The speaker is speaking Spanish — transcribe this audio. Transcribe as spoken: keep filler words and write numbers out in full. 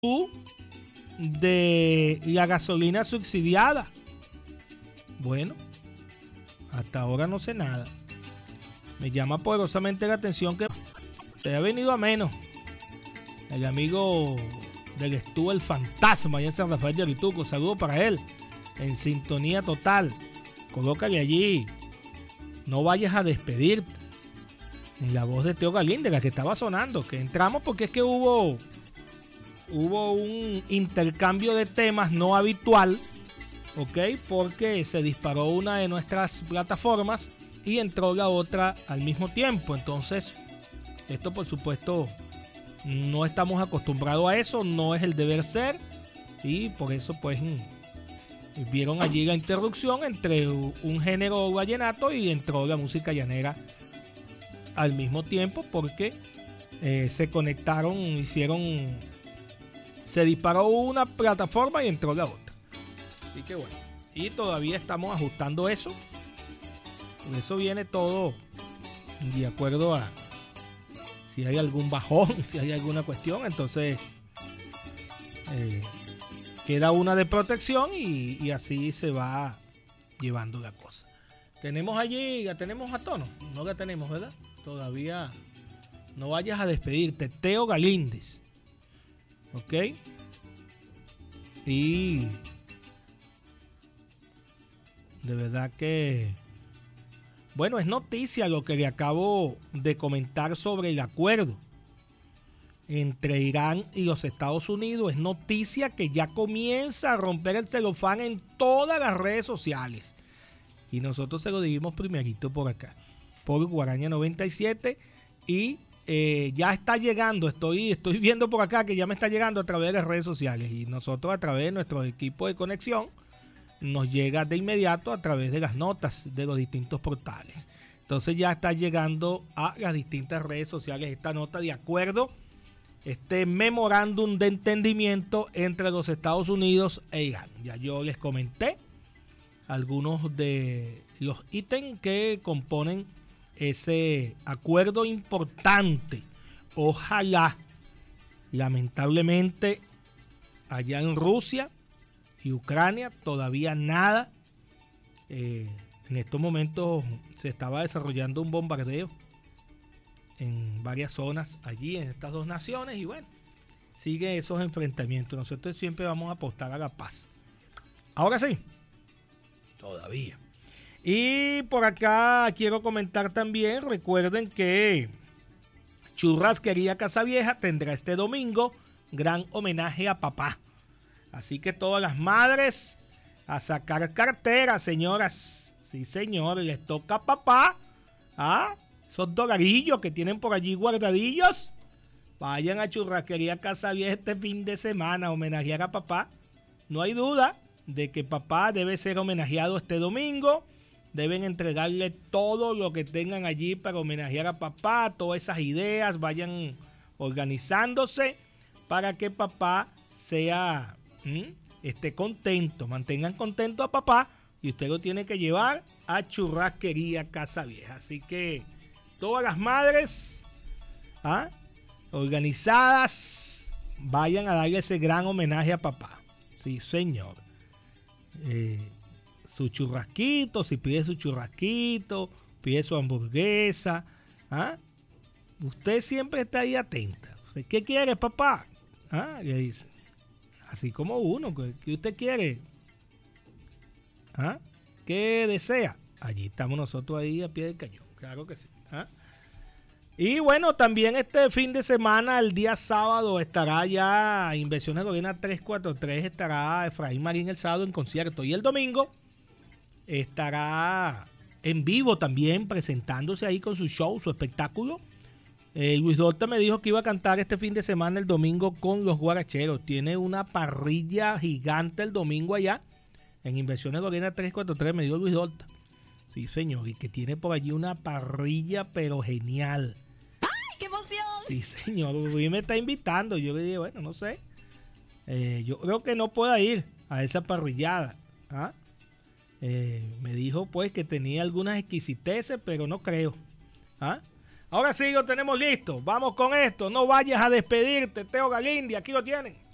de la gasolina subsidiada. Bueno, hasta ahora no sé nada. Me llama poderosamente la atención que se ha venido a menos. El amigo del Estú, el fantasma, allá en San Rafael de Orituco, saludo para él, en sintonía total. Colócale allí, no vayas a despedirte, en la voz de Teo Galíndez, la que estaba sonando, que entramos porque es que hubo hubo un intercambio de temas no habitual, ok, porque se disparó una de nuestras plataformas y entró la otra al mismo tiempo. Entonces, esto por supuesto no estamos acostumbrados a eso, no es el deber ser, y por eso pues vieron allí la interrupción entre un género vallenato y entró la música llanera al mismo tiempo, porque eh, se conectaron, hicieron, se disparó una plataforma y entró la otra. Así que bueno, y todavía estamos ajustando eso. Por eso viene todo de acuerdo a si hay algún bajón, si hay alguna cuestión, entonces eh, queda una de protección y, y así se va llevando la cosa. Tenemos allí, la tenemos a tono, no la tenemos, ¿verdad? Todavía no vayas a despedirte. Teo Galíndez, ¿ok? Y de verdad que, bueno, es noticia lo que le acabo de comentar sobre el acuerdo entre Irán y los Estados Unidos. Es noticia que ya comienza a romper el celofán en todas las redes sociales. Y nosotros se lo dijimos primerito por acá, por Guaraña noventa y siete. Y eh, ya está llegando, estoy, estoy viendo por acá que ya me está llegando a través de las redes sociales. Y nosotros a través de nuestro equipo de conexión nos llega de inmediato a través de las notas de los distintos portales. Entonces ya está llegando a las distintas redes sociales esta nota de acuerdo, este memorándum de entendimiento entre los Estados Unidos e Irán. Ya yo les comenté algunos de los ítems que componen ese acuerdo importante. Ojalá, lamentablemente, allá en Rusia y Ucrania todavía nada. Eh, en estos momentos se estaba desarrollando un bombardeo en varias zonas allí en estas dos naciones y bueno, sigue esos enfrentamientos. Nosotros siempre vamos a apostar a la paz. Ahora sí, todavía. Y por acá quiero comentar también, recuerden que Churrasquería Casavieja tendrá este domingo gran homenaje a papá. Así que todas las madres a sacar cartera, señoras. Sí, señor, les toca a papá. ¿Ah? Esos dolarillos que tienen por allí guardadillos. Vayan a Churrasquería Casavieja este fin de semana a homenajear a papá. No hay duda de que papá debe ser homenajeado este domingo. Deben entregarle todo lo que tengan allí para homenajear a papá. Todas esas ideas vayan organizándose para que papá sea... ¿Mm? esté contento, mantengan contento a papá y usted lo tiene que llevar a Churrasquería Casavieja. Así que todas las madres ¿ah? organizadas vayan a darle ese gran homenaje a papá. Sí, señor. Eh, su churrasquito, si pide su churrasquito, pide su hamburguesa. ¿ah? Usted siempre está ahí atenta. ¿Qué quiere, papá? ¿Ah? Le dice. Así como uno, ¿qué usted quiere? ¿Ah? ¿Qué desea? Allí estamos nosotros ahí a pie del cañón, claro que sí. ¿Ah? Y bueno, también este fin de semana, el día sábado, estará ya Inversiones Lorena trescientos cuarenta y tres, estará Efraín Marín el sábado en concierto. Y el domingo estará en vivo también, presentándose ahí con su show, su espectáculo. Eh, Luis Dorta me dijo que iba a cantar este fin de semana el domingo con los guaracheros. Tiene una parrilla gigante el domingo allá en Inversiones Lorena trescientos cuarenta y tres, me dijo Luis Dorta. Sí, señor, y que tiene por allí una parrilla pero genial. ¡Ay, qué emoción! Sí, señor, Luis me está invitando. Yo le dije, bueno, no sé. Eh, yo creo que no pueda ir a esa parrillada. ¿Ah? Eh, me dijo pues que tenía algunas exquisiteces, pero no creo. ¿Ah? Ahora sí lo tenemos listo. Vamos con esto. No vayas a despedirte, Teo Galíndez. Aquí lo tienen.